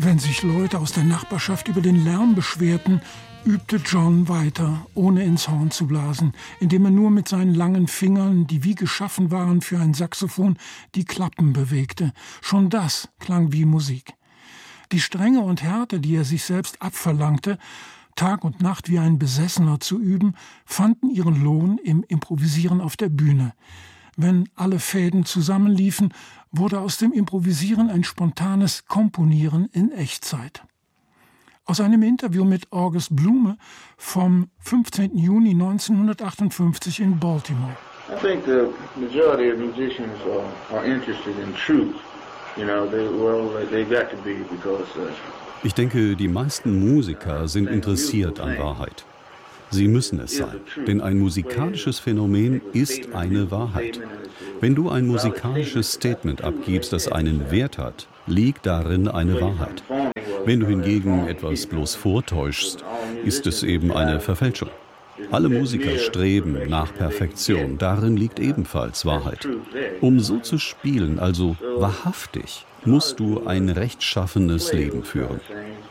Wenn sich Leute aus der Nachbarschaft über den Lärm beschwerten, übte John weiter, ohne ins Horn zu blasen, indem er nur mit seinen langen Fingern, die wie geschaffen waren für ein Saxophon, die Klappen bewegte. Schon das klang wie Musik. Die Strenge und Härte, die er sich selbst abverlangte, Tag und Nacht wie ein Besessener zu üben, fanden ihren Lohn im Improvisieren auf der Bühne. Wenn alle Fäden zusammenliefen, wurde aus dem Improvisieren ein spontanes Komponieren in Echtzeit. Aus einem Interview mit August Blume vom 15. Juni 1958 in Baltimore. I think the majority of musicians are interested in truth. You know, they got to be because Ich denke, die meisten Musiker sind interessiert an Wahrheit. Sie müssen es sein, denn ein musikalisches Phänomen ist eine Wahrheit. Wenn du ein musikalisches Statement abgibst, das einen Wert hat, liegt darin eine Wahrheit. Wenn du hingegen etwas bloß vortäuschst, ist es eben eine Verfälschung. Alle Musiker streben nach Perfektion, darin liegt ebenfalls Wahrheit. Um so zu spielen, also wahrhaftig, musst du ein rechtschaffenes Leben führen.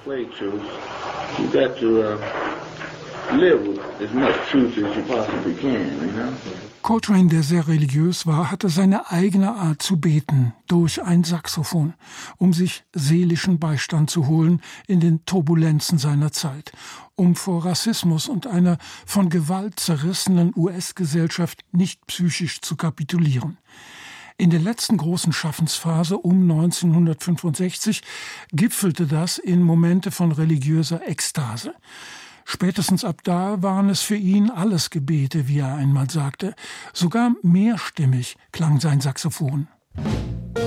Coltrane, der sehr religiös war, hatte seine eigene Art zu beten, durch ein Saxophon, um sich seelischen Beistand zu holen in den Turbulenzen seiner Zeit, um vor Rassismus und einer von Gewalt zerrissenen US-Gesellschaft nicht psychisch zu kapitulieren. In der letzten großen Schaffensphase um 1965 gipfelte das in Momente von religiöser Ekstase. Spätestens ab da waren es für ihn alles Gebete, wie er einmal sagte. Sogar mehrstimmig klang sein Saxophon.